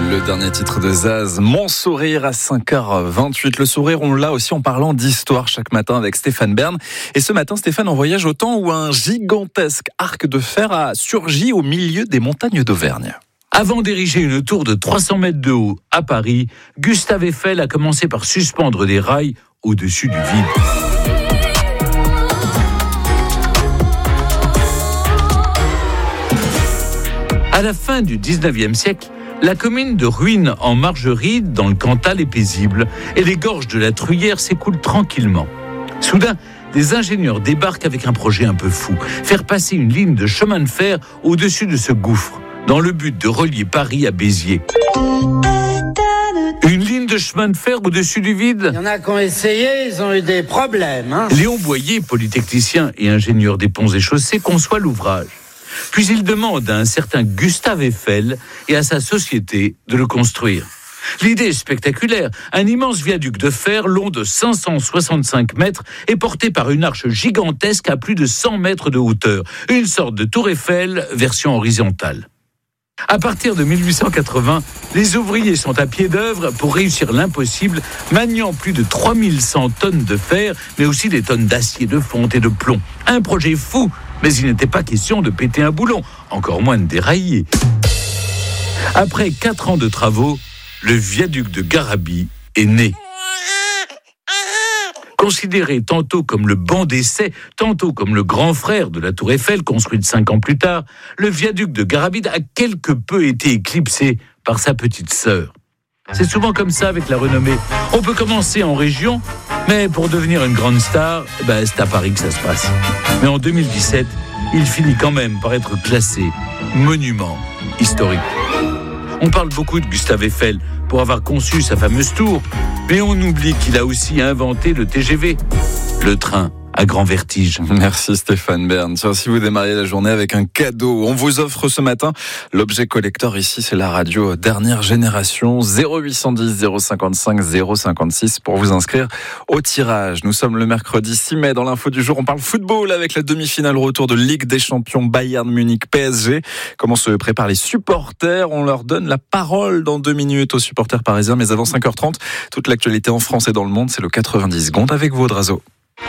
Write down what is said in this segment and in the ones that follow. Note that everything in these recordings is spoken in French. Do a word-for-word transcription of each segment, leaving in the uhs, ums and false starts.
Le dernier titre de Zaz, Mon sourire à cinq heures vingt-huit. Le sourire, on l'a aussi en parlant d'histoire chaque matin avec Stéphane Bern. Et ce matin, Stéphane, on voyage au temps où un gigantesque arc de fer a surgi au milieu des montagnes d'Auvergne. Avant d'ériger une tour de trois cents mètres de haut à Paris, Gustave Eiffel a commencé par suspendre des rails au-dessus du vide. À la fin du dix-neuvième siècle, la commune de Ruines en Margeride, dans le Cantal, est paisible et les gorges de la Truyère s'écoulent tranquillement. Soudain, des ingénieurs débarquent avec un projet un peu fou, faire passer une ligne de chemin de fer au-dessus de ce gouffre, dans le but de relier Paris à Béziers. Une ligne de chemin de fer au-dessus du vide ? Il y en a qui ont essayé, ils ont eu des problèmes. Hein. Léon Boyer, polytechnicien et ingénieur des ponts et chaussées, conçoit l'ouvrage. Puis il demande à un certain Gustave Eiffel et à sa société de le construire. L'idée est spectaculaire. Un immense viaduc de fer long de cinq cent soixante-cinq mètres est porté par une arche gigantesque à plus de cent mètres de hauteur. Une sorte de tour Eiffel version horizontale. À partir de mille huit cent quatre-vingts, les ouvriers sont à pied d'œuvre pour réussir l'impossible, maniant plus de trois mille cent tonnes de fer, mais aussi des tonnes d'acier, de fonte et de plomb. Un projet fou, mais il n'était pas question de péter un boulon, encore moins de dérailler. Après quatre ans de travaux, le viaduc de Garabit est né. Considéré tantôt comme le banc d'essai, tantôt comme le grand frère de la tour Eiffel, construite cinq ans plus tard, le viaduc de Garabit a quelque peu été éclipsé par sa petite sœur. C'est souvent comme ça avec la renommée. On peut commencer en région, mais pour devenir une grande star, ben c'est à Paris que ça se passe. Mais en deux mille dix-sept, il finit quand même par être classé monument historique. On parle beaucoup de Gustave Eiffel pour avoir conçu sa fameuse tour, mais on oublie qu'il a aussi inventé le T G V, le train à grand vertige. Merci Stéphane Bern. Tiens, si vous démarriez la journée avec un cadeau, on vous offre ce matin l'objet collector. Ici, c'est la radio dernière génération. zéro huit cent dix zéro cinquante-cinq zéro cinquante-six pour vous inscrire au tirage. Nous sommes le mercredi six mai. Dans l'info du jour, on parle football avec la demi-finale retour de Ligue des Champions Bayern Munich P S G. Comment se préparent les supporters? On leur donne la parole dans deux minutes aux supporters parisiens. Mais avant cinq heures trente, toute l'actualité en France et dans le monde, c'est le quatre-vingt-dix secondes avec vous, Drazo.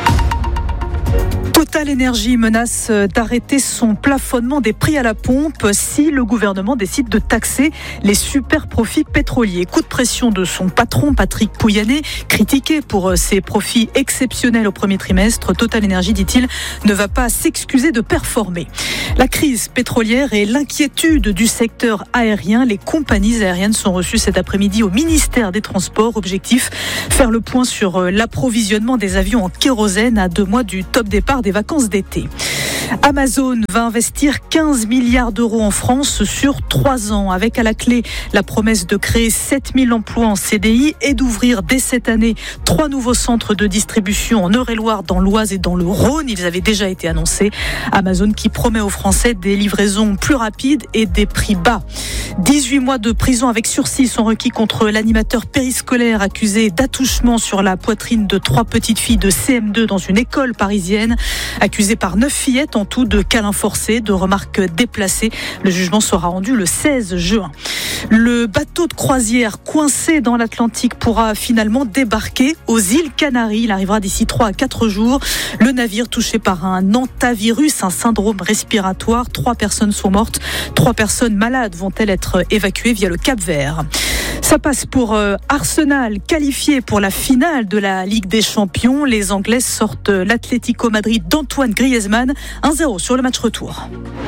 Total Énergie menace d'arrêter son plafonnement des prix à la pompe si le gouvernement décide de taxer les super profits pétroliers. Coup de pression de son patron Patrick Pouyanné, critiqué pour ses profits exceptionnels au premier trimestre. Total Énergie, dit-il, ne va pas s'excuser de performer. La crise pétrolière et l'inquiétude du secteur aérien. Les compagnies aériennes sont reçues cet après-midi au ministère des Transports. Objectif, faire le point sur l'approvisionnement des avions en kérosène à deux mois du top départ des vacances d'été. Amazon va investir quinze milliards d'euros en France sur trois ans, avec à la clé la promesse de créer sept mille emplois en C D I et d'ouvrir dès cette année trois nouveaux centres de distribution en Eure-et-Loire, dans l'Oise et dans le Rhône. Ils avaient déjà été annoncés. Amazon qui promet aux Français des livraisons plus rapides et des prix bas. dix-huit mois de prison avec sursis sont requis contre l'animateur périscolaire accusé d'attouchement sur la poitrine de trois petites filles de C M deux dans une école parisienne. Accusé par neuf fillettes en tout de câlins forcés, de remarques déplacées. Le jugement sera rendu le seize juin. Le bateau de croisière coincé dans l'Atlantique pourra finalement débarquer aux îles Canaries. Il arrivera d'ici trois à quatre jours. Le navire touché par un hantavirus, un syndrome respiratoire. Trois personnes sont mortes. Trois personnes malades vont-elles être évacuées via le Cap-Vert. Ça passe pour euh, Arsenal, qualifié pour la finale de la Ligue des Champions. Les Anglais sortent l'Atlético Madrid d'Antoine Griezmann. un zéro sur le match retour.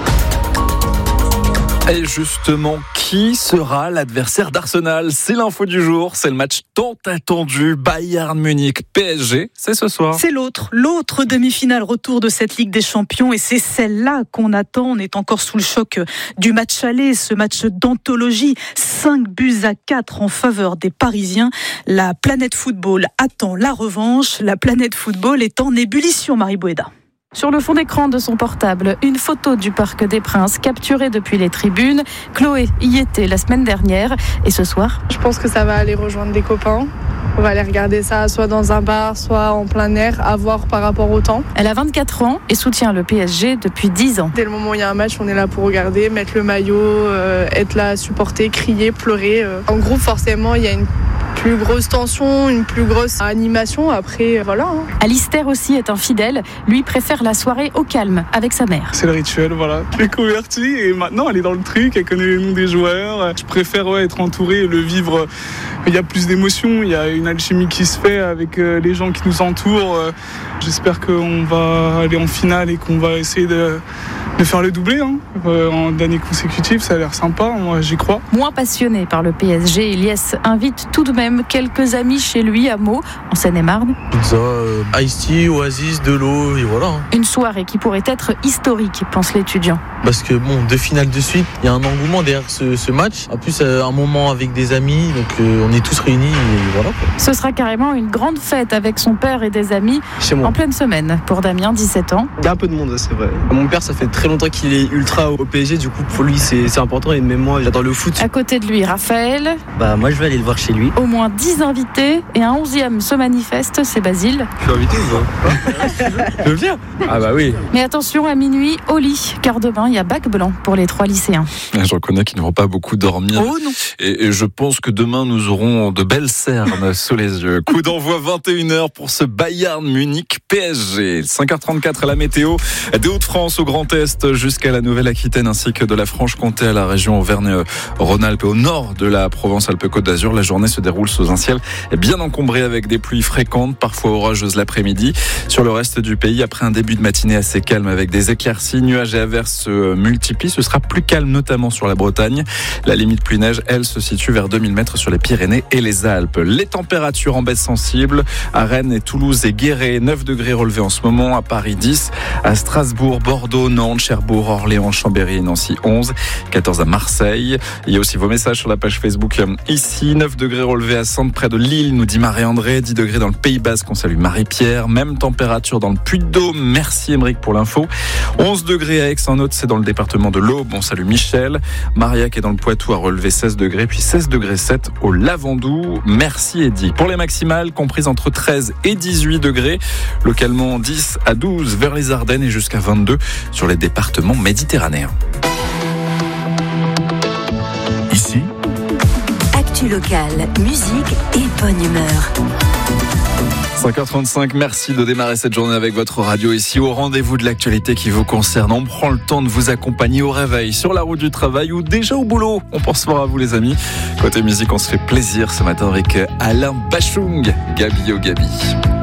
Et justement, qui sera l'adversaire d'Arsenal? C'est l'info du jour, c'est le match tant attendu, Bayern Munich P S G, c'est ce soir. C'est l'autre, l'autre demi-finale retour de cette Ligue des Champions, et c'est celle-là qu'on attend. On est encore sous le choc du match aller, ce match d'anthologie, cinq buts à quatre en faveur des Parisiens. La planète football attend la revanche, la planète football est en ébullition, Marie Boéda. Sur le fond d'écran de son portable, une photo du Parc des Princes capturée depuis les tribunes. Chloé y était la semaine dernière et ce soir. Je pense que ça va aller rejoindre des copains On va aller regarder ça soit dans un bar, soit en plein air, à voir par rapport au temps. Elle a vingt-quatre ans et soutient le P S G depuis dix ans. Dès le moment où il y a un match, on est là pour regarder, mettre le maillot, euh, être là, supporter, crier, pleurer. Euh. En groupe, forcément, il y a une plus grosse tension, une plus grosse animation. Après, voilà. Hein. Alistair aussi est un fidèle. Lui préfère la soirée au calme avec sa mère. C'est le rituel, voilà. Je l'ai converti et maintenant elle est dans le truc, elle connaît les noms des joueurs. Je préfère ouais, être entouré et le vivre. Il y a plus d'émotions, il y a une alchimie qui se fait avec les gens qui nous entourent. J'espère qu'on va aller en finale et qu'on va essayer de, de faire le doublé hein. En d'années consécutives. Ça a l'air sympa, moi j'y crois. Moins passionné par le P S G, Ilyes invite tout de même quelques amis chez lui à Meaux, en Seine-et-Marne. Pizza, euh, Ice-Tea, Oasis, de l'eau, et voilà. Une soirée qui pourrait être historique, pense l'étudiant. Parce que bon, deux finales de suite, il y a un engouement derrière ce, ce match. En plus, euh, un moment avec des amis, donc euh, on est tous réunis et voilà. Quoi. Ce sera carrément une grande fête avec son père et des amis chez moi. En pleine semaine. Pour Damien, dix-sept ans. Il y a un peu de monde, c'est vrai. Mon père, ça fait très longtemps qu'il est ultra au P S G, du coup pour lui c'est, c'est important et même moi j'adore le foot. À côté de lui, Raphaël. Bah moi je vais aller le voir chez lui. Au moins dix invités et un onzième se manifeste, c'est Basile. Je suis invité ou pas? Je viens. Ah bah oui. Mais attention, à minuit, au lit, car demain il y a bac blanc pour les trois lycéens. Je reconnais qu'ils ne vont pas beaucoup dormir. Oh non. Et, et je pense que demain nous aurons de belles cernes sous les yeux. Coup d'envoi vingt et une heures pour ce Bayern Munich P S G. cinq heures trente-quatre à la météo des Hauts-de-France au Grand Est jusqu'à la Nouvelle-Aquitaine ainsi que de la Franche-Comté à la région Auvergne-Rhône-Alpes et au nord de la Provence-Alpes-Côte d'Azur. La journée se déroule sous un ciel bien encombré avec des pluies fréquentes, parfois orageuses l'après-midi. Sur le reste du pays, après un début de matinée assez calme avec des éclaircies, nuages et averses se multiplient. Ce sera plus calme notamment sur la Bretagne. La limite pluie-neige, elle, se situe vers deux mille mètres sur les Pyrénées et les Alpes. Les températures en baisse sensible à Rennes et Toulouse et Guéret, neuf degrés relevés en ce moment. À Paris, dix. À Strasbourg, Bordeaux, Nantes, Cherbourg, Orléans, Chambéry et Nancy, onze. quatorze à Marseille. Il y a aussi vos messages sur la page Facebook ici. neuf degrés relevés à Saintes près de Lille, nous dit Marie-André. dix degrés dans le Pays Basque, on salue Marie-Pierre. Même température dans le Puy-de-Dôme. Merci Émeric pour l'info. onze degrés à Aix-en-Othe, c'est dans le département de l'Aube. On salue Michel. Mariac est dans le Poitou a relevé seize degrés, puis seize degrés sept au Lavandou. Merci Eddy. Pour les maximales, comprises entre treize et dix-huit degrés. Localement dix à douze vers les Ardennes et jusqu'à vingt-deux sur les départements méditerranéens. Ici, actu locale, musique et bonne humeur. cinq heures trente-cinq, merci de démarrer cette journée avec votre radio ici au rendez-vous de l'actualité qui vous concerne. On prend le temps de vous accompagner au réveil, sur la route du travail ou déjà au boulot. On pense fort à vous les amis. Côté musique, on se fait plaisir ce matin avec Alain Bachung, Gabi au Gabi.